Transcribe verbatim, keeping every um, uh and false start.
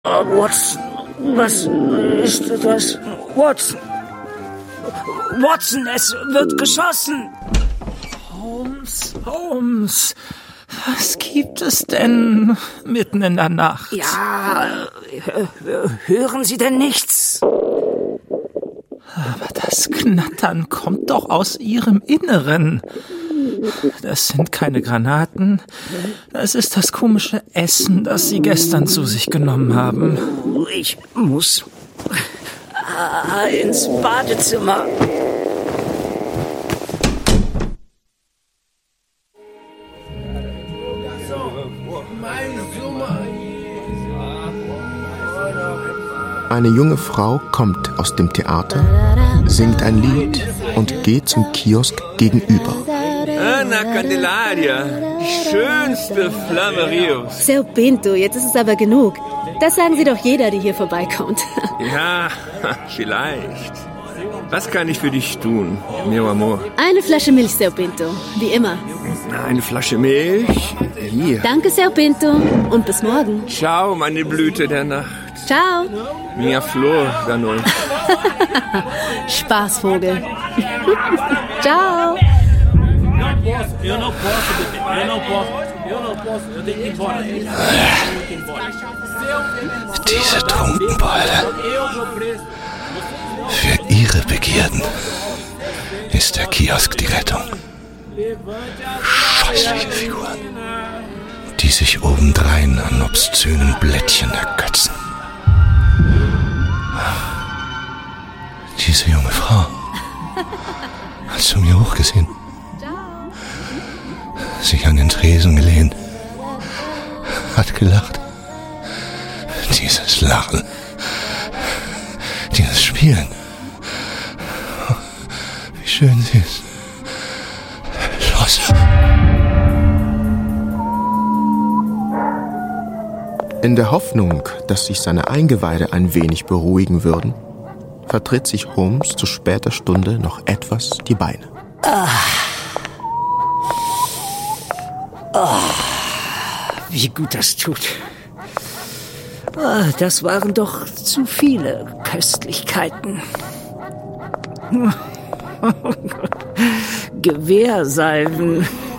Uh, Watson, was ist das? Watson! Watson, es wird geschossen! Holmes, Holmes, was gibt es denn mitten in der Nacht? Ja, hören Sie denn nichts? Aber das Knattern kommt doch aus Ihrem Inneren. Das sind keine Granaten. Das ist das komische Essen, das Sie gestern zu sich genommen haben. Ich muss ah, ins Badezimmer. Eine junge Frau kommt aus dem Theater, singt ein Lied und geht zum Kiosk gegenüber. Anna Candelaria, die schönste Flamme Rios. Seu Pinto, jetzt ist es aber genug. Das sagen Sie doch jeder, der hier vorbeikommt. Ja, vielleicht. Was kann ich für dich tun, mio amor? Eine Flasche Milch, Seu Pinto, wie immer. Eine Flasche Milch? Hier. Danke, Seu Pinto, und bis morgen. Ciao, meine Blüte der Nacht. Ciao. Mia Flor da noite. Spaßvogel. Ciao. Eu não posso, bebê. Eu não posso. Eu não posso. Eu tenho que ir embora. Diese Trunkenbolde. Für ihre Begierden ist der Kiosk die Rettung. Scheußliche Figuren, die sich obendrein an obszönen Blättchen ergötzen. Diese junge Frau hat zu mir hochgesehen, sich an den Tresen gelehnt, hat gelacht. Dieses Lachen, dieses Spielen, wie schön sie ist. Los! In der Hoffnung, dass sich seine Eingeweide ein wenig beruhigen würden, vertritt sich Holmes zu später Stunde noch etwas die Beine. Ah. Oh, wie gut das tut. Ah, das waren doch zu viele Köstlichkeiten. Gewehrsalven,